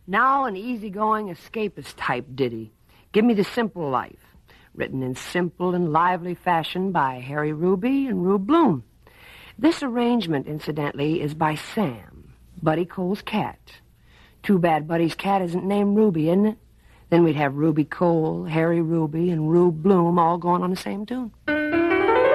Now an easygoing escapist type ditty. Give Me the Simple Life, written in simple and lively fashion by Harry Ruby and Rube Bloom. This arrangement, incidentally, is by Sam, Buddy Cole's cat. Too bad Buddy's cat isn't named Ruby, isn't it? Then we'd have Ruby Cole, Harry Ruby, and Rube Bloom all going on the same tune.